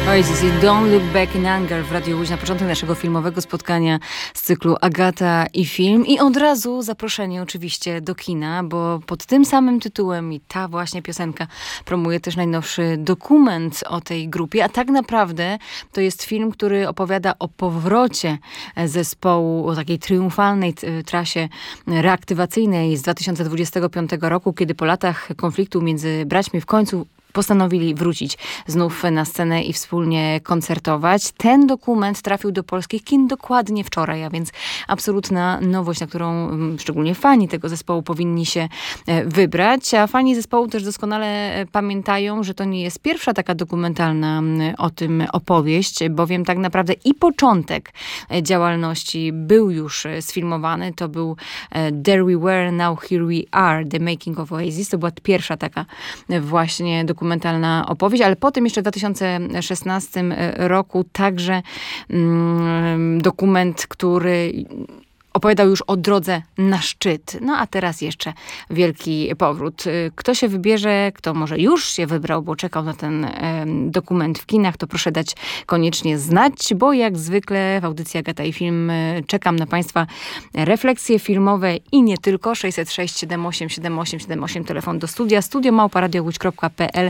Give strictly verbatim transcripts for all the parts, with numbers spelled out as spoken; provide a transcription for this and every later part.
Oasis i Don't Look Back in Anger w Radiu Łódź na początek naszego filmowego spotkania z cyklu Agata i film. I od razu zaproszenie oczywiście do kina, bo pod tym samym tytułem i ta właśnie piosenka promuje też najnowszy dokument o tej grupie. A tak naprawdę to jest film, który opowiada o powrocie zespołu, o takiej triumfalnej trasie reaktywacyjnej z dwa tysiące dwudziestego piątego roku, kiedy po latach konfliktu między braćmi w końcu postanowili wrócić znów na scenę i wspólnie koncertować. Ten dokument trafił do polskich kin dokładnie wczoraj, a więc absolutna nowość, na którą szczególnie fani tego zespołu powinni się wybrać. A fani zespołu też doskonale pamiętają, że to nie jest pierwsza taka dokumentalna o tym opowieść, bowiem tak naprawdę i początek działalności był już sfilmowany. To był There We Were, Now Here We Are, The Making of Oasis. To była pierwsza taka właśnie dokumentalna opowieść, ale potem jeszcze w dwa tysiące szesnastym roku także mm, dokument, który opowiadał już o drodze na szczyt. No a teraz jeszcze wielki powrót. Kto się wybierze, kto może już się wybrał, bo czekał na ten e, dokument w kinach, to proszę dać koniecznie znać, bo jak zwykle w audycji Agata i Film e, czekam na Państwa refleksje filmowe i nie tylko. sześćset sześć siedem osiem siedem osiem siedem osiem telefon do studia, studio małpa radio łódź kropka pe el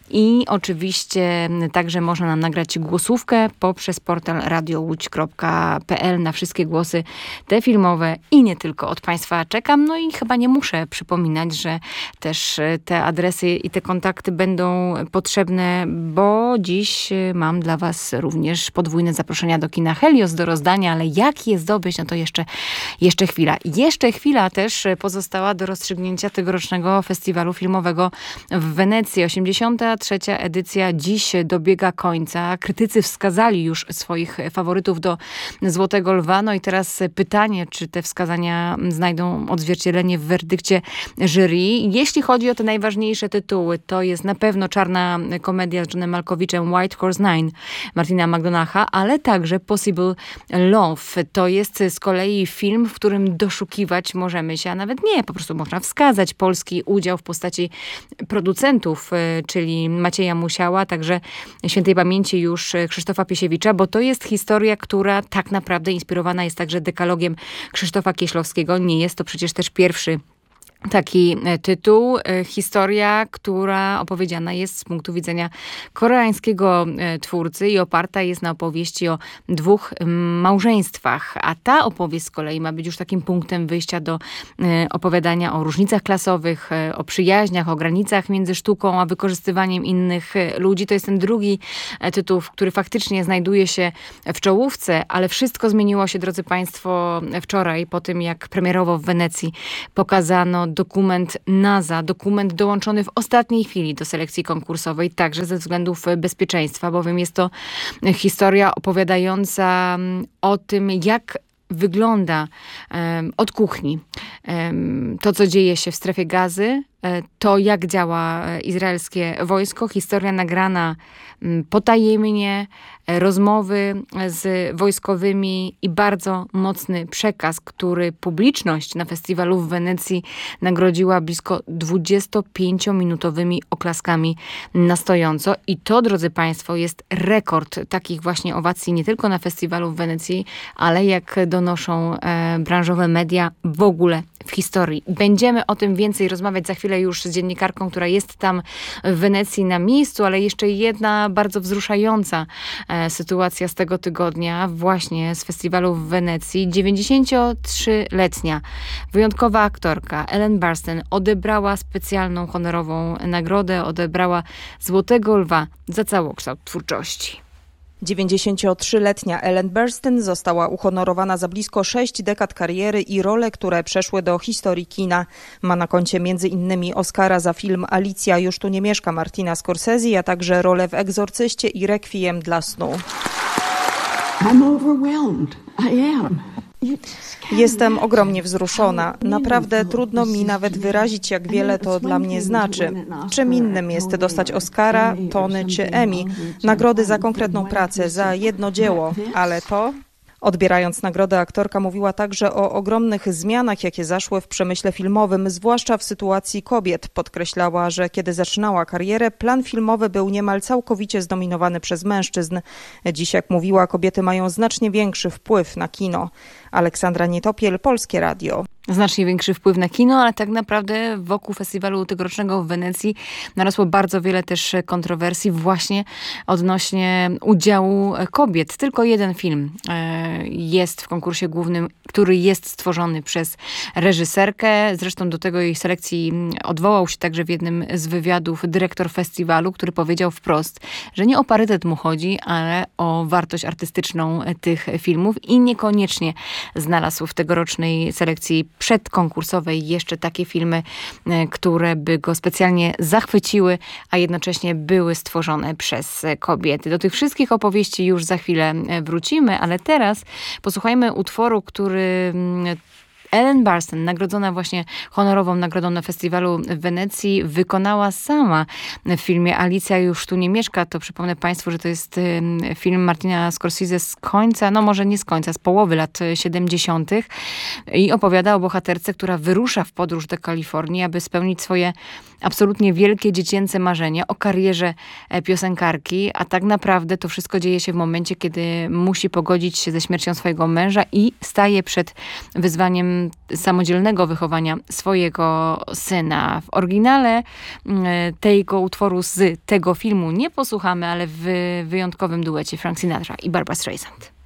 i oczywiście także można nam nagrać głosówkę poprzez portal radio łódź kropka pe el na wszystkie głosy te filmowe i nie tylko od Państwa czekam. No i chyba nie muszę przypominać, że też te adresy i te kontakty będą potrzebne, bo dziś mam dla Was również podwójne zaproszenia do kina Helios do rozdania, ale jak je zdobyć, no to jeszcze, jeszcze chwila. Jeszcze chwila też pozostała do rozstrzygnięcia tegorocznego festiwalu filmowego w Wenecji. osiemdziesiąta trzecia edycja dziś dobiega końca. Krytycy wskazali już swoich faworytów do Złotego Lwa. No i teraz pytanie, czy te wskazania znajdą odzwierciedlenie w werdykcie jury. Jeśli chodzi o te najważniejsze tytuły, to jest na pewno Czarna komedia z Johnem Malkowiczem, White Horse Nine Martina McDonagh'a, ale także Possible Love. To jest z kolei film, w którym doszukiwać możemy się, a nawet nie, po prostu można wskazać polski udział w postaci producentów, czyli Macieja Musiała, także świętej pamięci już Krzysztofa Piesiewicza, bo to jest historia, która tak naprawdę inspirowana jest także dekalogiem Krzysztofa Kieślowskiego. Nie jest to przecież też pierwszy taki tytuł. Historia, która opowiedziana jest z punktu widzenia koreańskiego twórcy i oparta jest na opowieści o dwóch małżeństwach. A ta opowieść z kolei ma być już takim punktem wyjścia do opowiadania o różnicach klasowych, o przyjaźniach, o granicach między sztuką a wykorzystywaniem innych ludzi. To jest ten drugi tytuł, który faktycznie znajduje się w czołówce, ale wszystko zmieniło się, drodzy Państwo, wczoraj po tym, jak premierowo w Wenecji pokazano dokument NASA, dokument dołączony w ostatniej chwili do selekcji konkursowej, także ze względów bezpieczeństwa, bowiem jest to historia opowiadająca o tym, jak wygląda um, od kuchni um, to, co dzieje się w strefie Gazy, to, jak działa izraelskie wojsko. Historia nagrana potajemnie, rozmowy z wojskowymi i bardzo mocny przekaz, który publiczność na festiwalu w Wenecji nagrodziła blisko dwudziestopięciominutowymi oklaskami na stojąco. I to, drodzy Państwo, jest rekord takich właśnie owacji nie tylko na festiwalu w Wenecji, ale jak donoszą e, branżowe media, w ogóle w historii. Będziemy o tym więcej rozmawiać za chwilę już z dziennikarką, która jest tam w Wenecji na miejscu, ale jeszcze jedna bardzo wzruszająca e, sytuacja z tego tygodnia, właśnie z festiwalu w Wenecji. dziewięćdziesięciotrzyletnia wyjątkowa aktorka Ellen Burstyn odebrała specjalną honorową nagrodę, odebrała Złotego Lwa za całokształt twórczości. dziewięćdziesięciotrzyletnia Ellen Burstyn została uhonorowana za blisko sześć dekad kariery i role, które przeszły do historii kina. Ma na koncie między innymi Oscara za film Alicja już tu nie mieszka Martina Scorsese, a także rolę w Egzorcyście i Rekwiem dla snu. I'm overwhelmed. I am. Jestem ogromnie wzruszona. Naprawdę trudno mi nawet wyrazić, jak wiele to dla mnie znaczy. Czym innym jest dostać Oscara, Tony czy Emmy, nagrody za konkretną pracę, za jedno dzieło, ale to... Odbierając nagrodę, aktorka mówiła także o ogromnych zmianach, jakie zaszły w przemyśle filmowym, zwłaszcza w sytuacji kobiet. Podkreślała, że kiedy zaczynała karierę, plan filmowy był niemal całkowicie zdominowany przez mężczyzn. Dziś, jak mówiła, kobiety mają znacznie większy wpływ na kino. Aleksandra Nietopiel, Polskie Radio. Znacznie większy wpływ na kino, ale tak naprawdę wokół festiwalu tegorocznego w Wenecji narosło bardzo wiele też kontrowersji właśnie odnośnie udziału kobiet. Tylko jeden film jest w konkursie głównym, który jest stworzony przez reżyserkę. Zresztą do tego jej selekcji odwołał się także w jednym z wywiadów dyrektor festiwalu, który powiedział wprost, że nie o parytet mu chodzi, ale o wartość artystyczną tych filmów i niekoniecznie znalazł w tegorocznej selekcji przedkonkursowej jeszcze takie filmy, które by go specjalnie zachwyciły, a jednocześnie były stworzone przez kobiety. Do tych wszystkich opowieści już za chwilę wrócimy, ale teraz posłuchajmy utworu, który Ellen Burstyn, nagrodzona właśnie honorową nagrodą na festiwalu w Wenecji, wykonała sama w filmie Alicja już tu nie mieszka. To przypomnę Państwu, że to jest film Martina Scorsese z końca, no może nie z końca, z połowy lat siedemdziesiątych i opowiada o bohaterce, która wyrusza w podróż do Kalifornii, aby spełnić swoje absolutnie wielkie dziecięce marzenia o karierze piosenkarki, a tak naprawdę to wszystko dzieje się w momencie, kiedy musi pogodzić się ze śmiercią swojego męża i staje przed wyzwaniem samodzielnego wychowania swojego syna. W oryginale tego utworu z tego filmu nie posłuchamy, ale w wyjątkowym duecie Frank Sinatra i Barbra Streisand.